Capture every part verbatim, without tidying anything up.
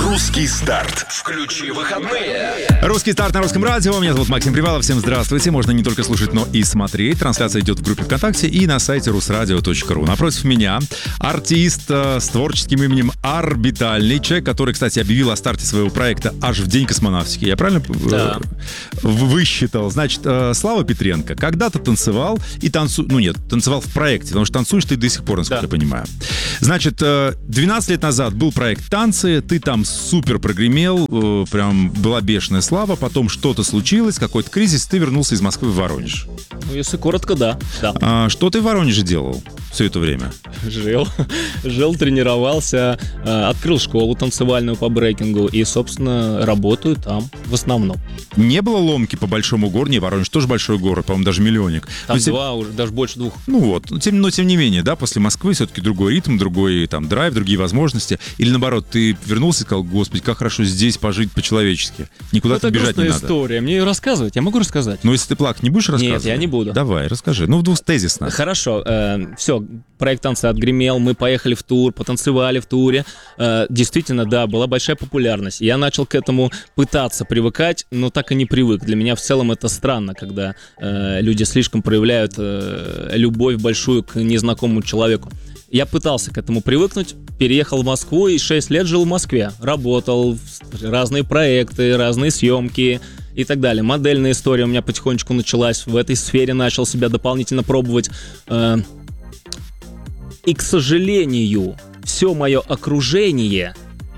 Русский старт. Включи выходные. Русский старт на Русском радио. Меня зовут Максим Привалов. Всем здравствуйте. Можно не только слушать, но и смотреть. Трансляция идет в группе ВКонтакте и на сайте русрадио точка ру. Напротив меня артист э, с творческим именем Орбитальный. Человек, который, кстати, объявил о старте своего проекта аж в день космонавтики. Я правильно Да. э, высчитал? Значит, э, Слава Петренко когда-то танцевал и танцует... Ну нет, танцевал в проекте, потому что танцуешь ты до сих пор, насколько Да. я понимаю. Значит, э, двенадцать лет назад был проект «Танцы», ты там супер прогремел, э, прям была бешеная слава, потом что-то случилось, какой-то кризис, ты вернулся из Москвы в Воронеж. Ну, если коротко, да. да. А, что ты в Воронеже делал все это время? Жил, жил, тренировался, э, открыл школу танцевальную по брейкингу и, собственно, работаю там в основном. Не было ломки по большому городу? Не, Воронеж тоже большой город, по-моему, даже миллионник. Там Но тем- два, уже даже больше двух. Ну вот, но тем, но тем не менее, да, после Москвы все-таки другой ритм, другой там драйв, другие возможности. Или наоборот, ты вернулся и сказал: господи, как хорошо здесь пожить по-человечески. Никуда Это бежать не грустная надо. история. Мне ее рассказывать? Я могу рассказать? Но если ты плакать не будешь рассказывать? Нет, я не буду. Давай, расскажи. Ну, в двух тезисно. Хорошо, все, проект «Танцы» отгремел, мы поехали в тур, потанцевали в туре. Э, действительно, да, была большая популярность. Я начал к этому пытаться привыкать, но так и не привык. Для меня в целом это странно, когда э, люди слишком проявляют э, любовь большую к незнакомому человеку. Я пытался к этому привыкнуть, переехал в Москву и шесть лет жил в Москве. Работал, разные проекты, разные съемки и так далее. Модельная история у меня потихонечку началась. В этой сфере начал себя дополнительно пробовать. Э, И, к сожалению, все мое окружение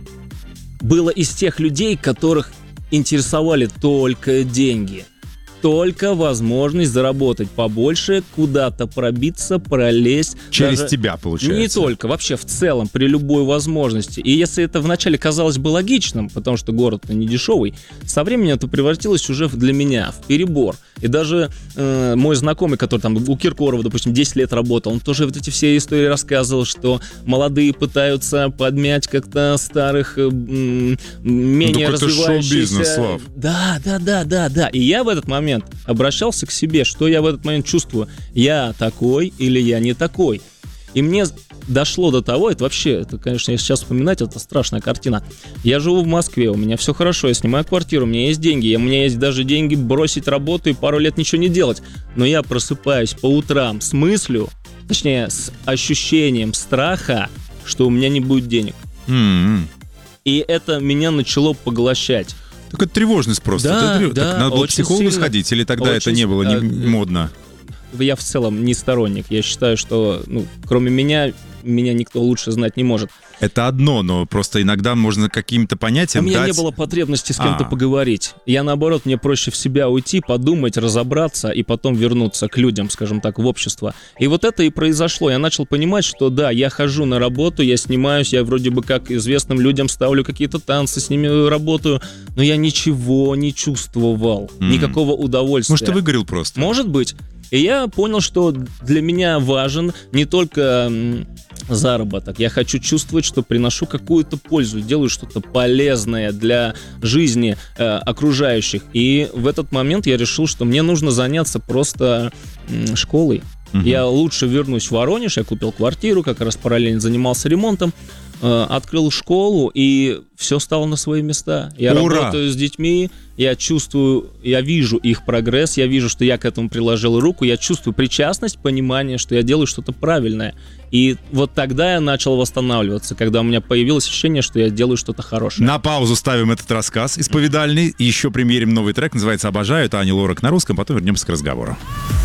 было из тех людей, которых интересовали только деньги. Только возможность заработать побольше, куда-то пробиться, пролезть. Через Даже тебя, получается. не только, вообще в целом, при любой возможности. И если это вначале казалось бы логичным, потому что город-то не дешевый, со временем это превратилось уже в- для меня в перебор. И даже э, мой знакомый, который там у Киркорова, допустим, десять лет работал, он тоже вот эти все истории рассказывал, что молодые пытаются подмять как-то старых, э, м, менее Ну, так это развивающихся. шоу-бизнес, Слав. Да, да, да, да, да. И я в этот момент обращался к себе, что я в этот момент чувствую. Я такой или я не такой. И мне дошло до того, это вообще, это, конечно, если сейчас вспоминать, это страшная картина. Я живу в Москве, у меня все хорошо, я снимаю квартиру, у меня есть деньги, у меня есть даже деньги бросить работу и пару лет ничего не делать. Но я просыпаюсь по утрам с мыслью, точнее, с ощущением страха, что у меня не будет денег. М-м. И это меня начало поглощать. Так это тревожность просто. Да, Это трев- да, так надо было к очень психологу сильно. сходить, или тогда это Очень не было с- не а, модно? Я в целом не сторонник. Я считаю, что, ну, кроме меня, меня никто лучше знать не может. Это одно, но просто иногда можно каким-то У понятиям меня дать... не было потребности с кем-то А. поговорить. Я, наоборот, мне проще в себя уйти, подумать, разобраться и потом вернуться к людям, скажем так, в общество. И вот это и произошло. Я начал понимать, что да, я хожу на работу, я снимаюсь, я вроде бы как известным людям ставлю какие-то танцы, с ними работаю, но я ничего не чувствовал, М. никакого удовольствия. Может, ты выгорел просто? Может быть. И я понял, что для меня важен не только м, заработок. Я хочу чувствовать, что приношу какую-то пользу, делаю что-то полезное для жизни э, окружающих. И в этот момент я решил, что мне нужно заняться просто м, школой. Мгм. Я лучше вернусь в Воронеж, я купил квартиру, как раз параллельно занимался ремонтом, э, открыл школу, и все стало на свои места. Я Ура! работаю с детьми, я чувствую, я вижу их прогресс, я вижу, что я к этому приложил руку, я чувствую причастность, понимание, что я делаю что-то правильное. И вот тогда я начал восстанавливаться, когда у меня появилось ощущение, что я делаю что-то хорошее. На паузу ставим этот рассказ исповедальный. И еще премьерим новый трек, называется «Обожаю». Это Ани Лорак на русском, потом вернемся к разговору.